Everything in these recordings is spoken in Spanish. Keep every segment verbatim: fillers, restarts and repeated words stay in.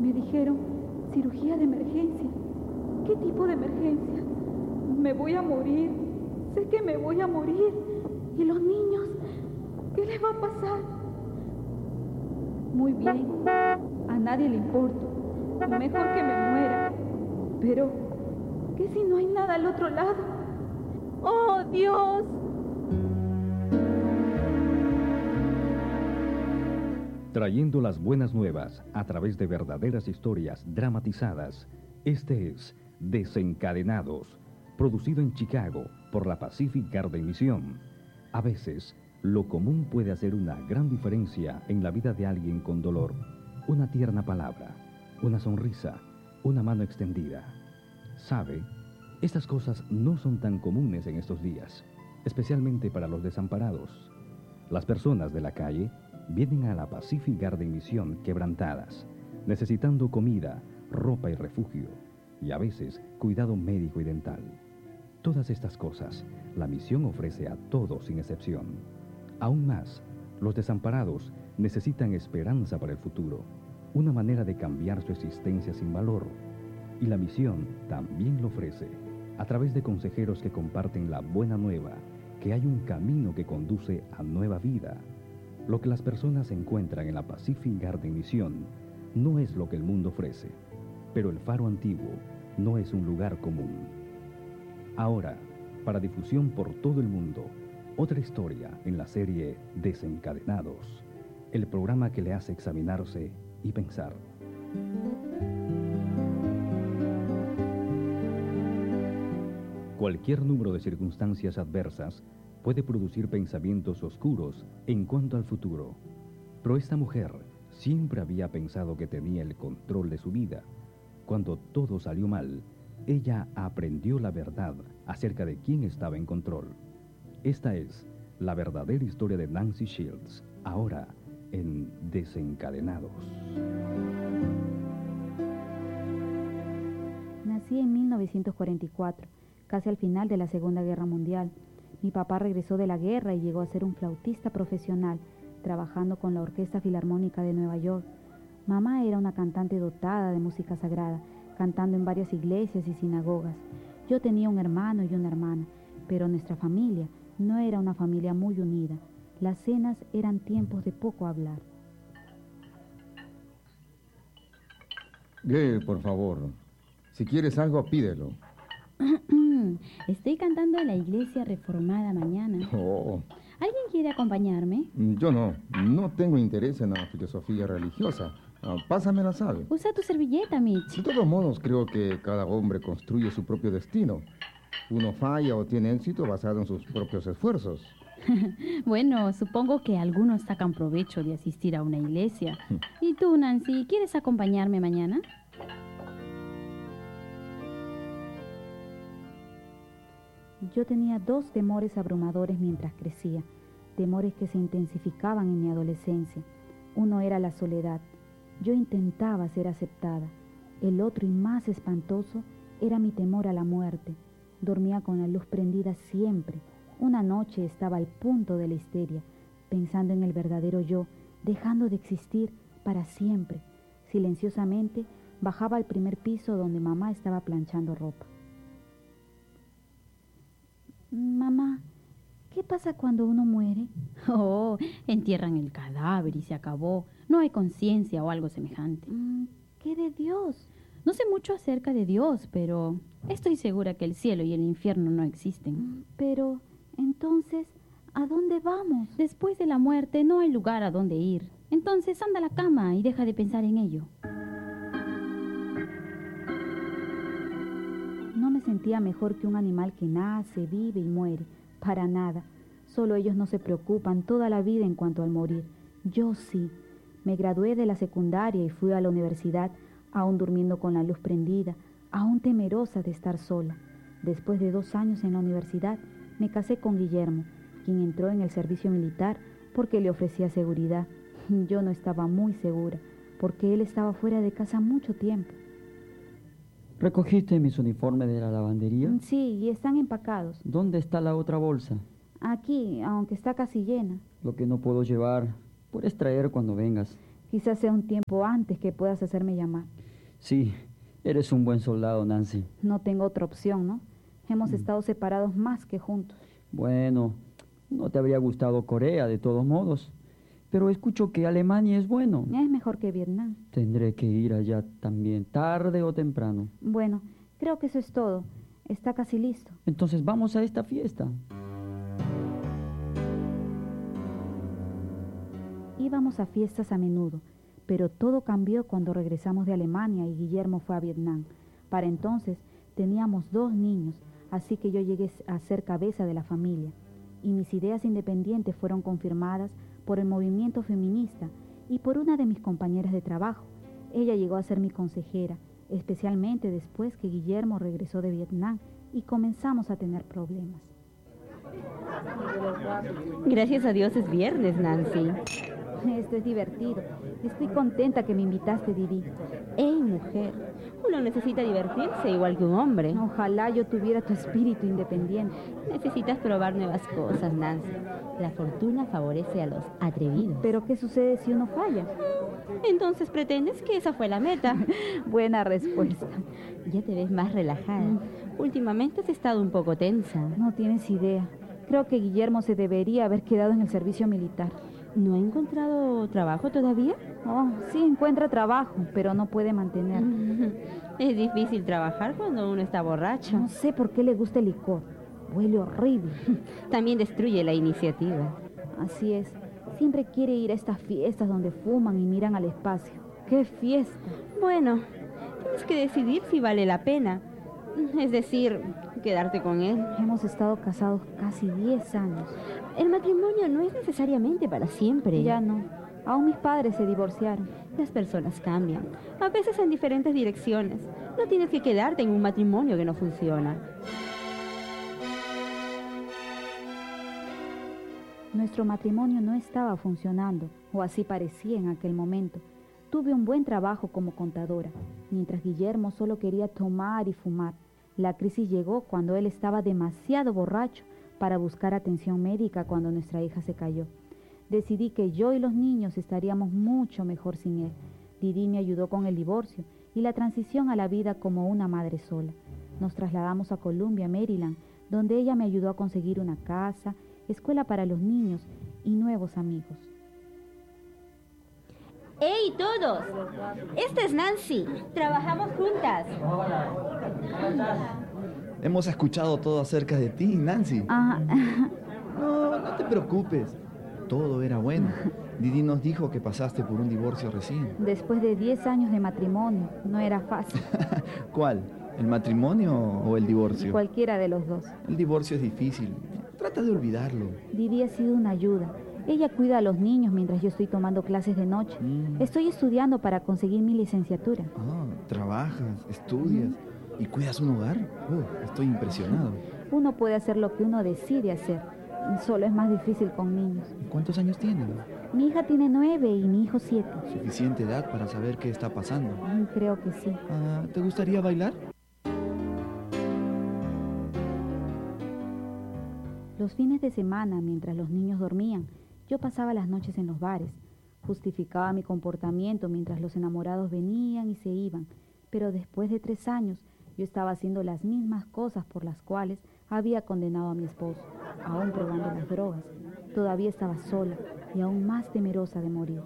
Me dijeron cirugía de emergencia. ¿Qué tipo de emergencia? Me voy a morir. Sé que me voy a morir. ¿Y los niños? ¿Qué les va a pasar? Muy bien. A nadie le importo. Mejor que me muera. Pero, ¿qué si no hay nada al otro lado? ¡Oh, Dios! Trayendo las buenas nuevas a través de verdaderas historias dramatizadas, este es Desencadenados, producido en Chicago por la Pacific Garden Mission. A veces, lo común puede hacer una gran diferencia en la vida de alguien con dolor. Una tierna palabra, una sonrisa, una mano extendida. ¿Sabe? Estas cosas no son tan comunes en estos días, especialmente para los desamparados. Las personas de la calle vienen a la Pacific Garden Mission quebrantadas, necesitando comida, ropa y refugio, y a veces cuidado médico y dental. Todas estas cosas, la misión ofrece a todos sin excepción. Aún más, los desamparados necesitan esperanza para el futuro, una manera de cambiar su existencia sin valor. Y la misión también lo ofrece, a través de consejeros que comparten la buena nueva, que hay un camino que conduce a nueva vida. Lo que las personas encuentran en la Pacific Garden Mission no es lo que el mundo ofrece, pero el Faro Antiguo no es un lugar común. Ahora, para difusión por todo el mundo, otra historia en la serie Desencadenados, el programa que le hace examinarse y pensar. Cualquier número de circunstancias adversas puede producir pensamientos oscuros en cuanto al futuro. Pero esta mujer siempre había pensado que tenía el control de su vida. Cuando todo salió mal, ella aprendió la verdad acerca de quién estaba en control. Esta es la verdadera historia de Nancy Shields, ahora en Desencadenados. Nací en mil novecientos cuarenta y cuatro, casi al final de la Segunda Guerra Mundial. Mi papá regresó de la guerra y llegó a ser un flautista profesional, trabajando con la Orquesta Filarmónica de Nueva York. Mamá era una cantante dotada de música sagrada, cantando en varias iglesias y sinagogas. Yo tenía un hermano y una hermana, pero nuestra familia no era una familia muy unida. Las cenas eran tiempos de poco hablar. Gay, por favor, si quieres algo, pídelo. Estoy cantando en la iglesia reformada mañana. Oh. ¿Alguien quiere acompañarme? Yo no, no tengo interés en la filosofía religiosa. Ah, pásame la sal. Usa tu servilleta, Mitch. De todos modos, creo que cada hombre construye su propio destino. Uno falla o tiene éxito basado en sus propios esfuerzos. Bueno, supongo que algunos sacan provecho de asistir a una iglesia. ¿Y tú, Nancy, quieres acompañarme mañana? Yo tenía dos temores abrumadores mientras crecía, temores que se intensificaban en mi adolescencia. Uno era la soledad. Yo intentaba ser aceptada. El otro y más espantoso era mi temor a la muerte. Dormía con la luz prendida siempre. Una noche estaba al punto de la histeria, pensando en el verdadero yo, dejando de existir para siempre. Silenciosamente bajaba al primer piso donde mamá estaba planchando ropa. Mamá, ¿qué pasa cuando uno muere? Oh, entierran el cadáver y se acabó. No hay conciencia o algo semejante. ¿Qué de Dios? No sé mucho acerca de Dios, pero estoy segura que el cielo y el infierno no existen. Pero, entonces, ¿a dónde vamos? Después de la muerte no hay lugar a donde ir. Entonces anda a la cama y deja de pensar en ello. No me sentía mejor que un animal que nace, vive y muere. Para nada. Solo ellos no se preocupan toda la vida en cuanto al morir. Yo sí. Me gradué de la secundaria y fui a la universidad, aún durmiendo con la luz prendida, aún temerosa de estar sola. Después de dos años en la universidad, me casé con Guillermo, quien entró en el servicio militar porque le ofrecía seguridad. Yo no estaba muy segura, porque él estaba fuera de casa mucho tiempo. ¿Recogiste mis uniformes de la lavandería? Sí, y están empacados. ¿Dónde está la otra bolsa? Aquí, aunque está casi llena. Lo que no puedo llevar, puedes traer cuando vengas. Quizás sea un tiempo antes que puedas hacerme llamar. Sí, eres un buen soldado, Nancy. No tengo otra opción, ¿no? Hemos Mm. estado separados más que juntos. Bueno, no te habría gustado Corea, de todos modos. Pero escucho que Alemania es bueno. Es mejor que Vietnam. Tendré que ir allá también, tarde o temprano. Bueno, creo que eso es todo. Está casi listo. Entonces vamos a esta fiesta. Íbamos a fiestas a menudo, pero todo cambió cuando regresamos de Alemania y Guillermo fue a Vietnam. Para entonces teníamos dos niños, así que yo llegué a ser cabeza de la familia. Y mis ideas independientes fueron confirmadas por el movimiento feminista y por una de mis compañeras de trabajo. Ella llegó a ser mi consejera, especialmente después que Guillermo regresó de Vietnam y comenzamos a tener problemas. Gracias a Dios es viernes, Nancy. Esto es divertido. Estoy contenta que me invitaste, Didi. ¡Ey, mujer! Uno necesita divertirse igual que un hombre. Ojalá yo tuviera tu espíritu independiente. Necesitas probar nuevas cosas, Nancy. La fortuna favorece a los atrevidos. Pero ¿qué sucede si uno falla? Entonces pretendes que esa fue la meta. Buena respuesta. Ya te ves más relajada. Últimamente has estado un poco tensa. No tienes idea. Creo que Guillermo se debería haber quedado en el servicio militar. ¿No ha encontrado trabajo todavía? Oh, sí encuentra trabajo, pero no puede mantenerlo. Es difícil trabajar cuando uno está borracho. No sé por qué le gusta el licor. Huele horrible. También destruye la iniciativa. Así es. Siempre quiere ir a estas fiestas donde fuman y miran al espacio. ¡Qué fiesta! Bueno, tienes que decidir si vale la pena. Es decir, quedarte con él. Hemos estado casados casi diez años. El matrimonio no es necesariamente para siempre. Ya no. Aún mis padres se divorciaron. Las personas cambian, a veces en diferentes direcciones. No tienes que quedarte en un matrimonio que no funciona. Nuestro matrimonio no estaba funcionando, o así parecía en aquel momento. Tuve un buen trabajo como contadora, mientras Guillermo solo quería tomar y fumar. La crisis llegó cuando él estaba demasiado borracho para buscar atención médica cuando nuestra hija se cayó. Decidí que yo y los niños estaríamos mucho mejor sin él. Didi me ayudó con el divorcio y la transición a la vida como una madre sola. Nos trasladamos a Columbia, Maryland, donde ella me ayudó a conseguir una casa, escuela para los niños y nuevos amigos. ¡Hey, todos! Esta es Nancy. Trabajamos juntas. Hemos escuchado todo acerca de ti, Nancy. Ah, No, no te preocupes. Todo era bueno. Didi nos dijo que pasaste por un divorcio recién. después de diez años de matrimonio, no era fácil. ¿Cuál? ¿El matrimonio o el divorcio? Cualquiera de los dos. El divorcio es difícil. Trata de olvidarlo. Didi ha sido una ayuda. Ella cuida a los niños mientras yo estoy tomando clases de noche. Mm. Estoy estudiando para conseguir mi licenciatura. Ah, trabajas, estudias y cuidas un hogar. Uh, estoy impresionado. Uno puede hacer lo que uno decide hacer. Solo es más difícil con niños. ¿Cuántos años tienen? Mi hija tiene nueve y mi hijo siete. Suficiente edad para saber qué está pasando. Mm, Creo que sí. Ah, ¿te gustaría bailar? Los fines de semana, mientras los niños dormían, yo pasaba las noches en los bares. Justificaba mi comportamiento mientras los enamorados venían y se iban. Pero después de tres años, yo estaba haciendo las mismas cosas por las cuales había condenado a mi esposo, aún probando las drogas. Todavía estaba sola y aún más temerosa de morir.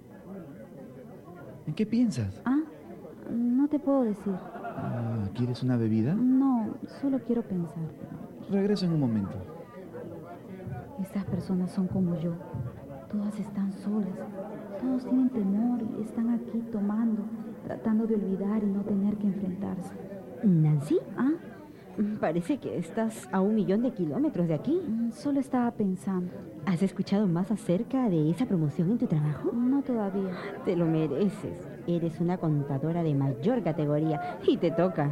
¿En qué piensas? Ah, no te puedo decir. Ah, ¿quieres una bebida? No, solo quiero pensar. Regreso en un momento. Estas personas son como yo. Todas están solas. Todos tienen temor y están aquí tomando, tratando de olvidar y no tener que enfrentarse. ¿Nancy? Ah, Parece que estás a un millón de kilómetros de aquí. mm, solo estaba pensando. ¿Has escuchado más acerca de esa promoción en tu trabajo? No todavía. Te lo mereces. Eres una contadora de mayor categoría y te toca.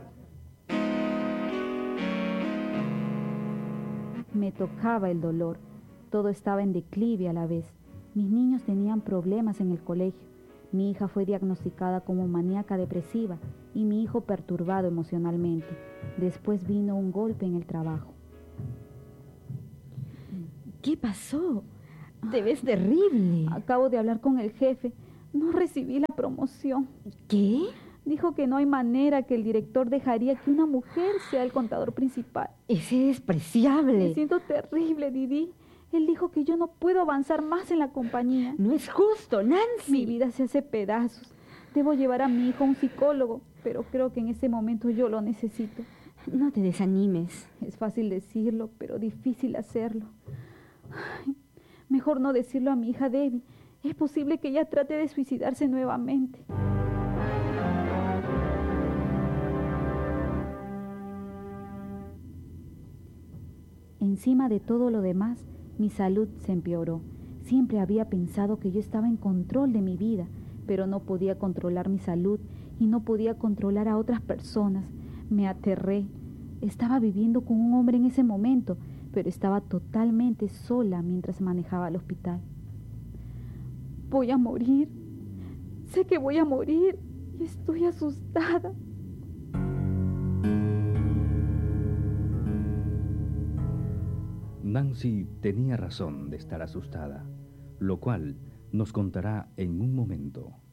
Me tocaba el dolor. Todo estaba en declive a la vez. Mis niños tenían problemas en el colegio. Mi hija fue diagnosticada como maníaca depresiva y mi hijo perturbado emocionalmente. Después vino un golpe en el trabajo. ¿Qué pasó? Te ves terrible. Acabo de hablar con el jefe. No recibí la promoción. ¿Qué? Dijo que no hay manera que el director dejaría que una mujer sea el contador principal. Ese es despreciable. Me siento terrible, Didi. Él dijo que yo no puedo avanzar más en la compañía. No es justo, Nancy. Mi vida se hace pedazos. Debo llevar a mi hijo a un psicólogo, pero creo que en ese momento yo lo necesito. No te desanimes. Es fácil decirlo, pero difícil hacerlo. Ay, mejor no decirlo a mi hija Debbie. Es posible que ella trate de suicidarse nuevamente. Encima de todo lo demás, mi salud se empeoró. Siempre había pensado que yo estaba en control de mi vida, pero no podía controlar mi salud y no podía controlar a otras personas. Me aterré. Estaba viviendo con un hombre en ese momento, pero estaba totalmente sola mientras manejaba al hospital. Voy a morir. Sé que voy a morir y estoy asustada. Nancy tenía razón de estar asustada, lo cual nos contará en un momento.